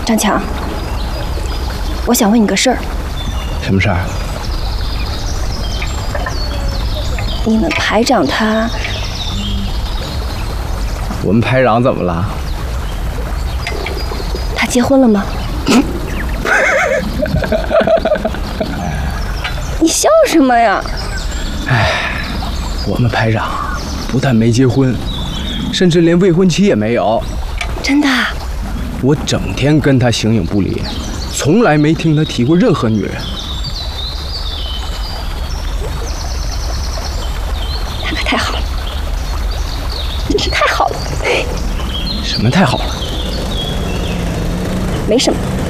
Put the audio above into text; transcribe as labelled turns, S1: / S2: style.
S1: 张强，我想问你个事儿。
S2: 什么事儿？
S1: 你们排长他……
S2: 我们排长怎么了？
S1: 他结婚了吗？你笑什么呀？
S2: 哎，我们排长不但没结婚，甚至连未婚妻也没有。
S1: 真的？
S2: 我整天跟他形影不离，从来没听他提过任何女人。
S1: 那可太好了，真是太好了。
S2: 什么太好了？
S1: 没什么。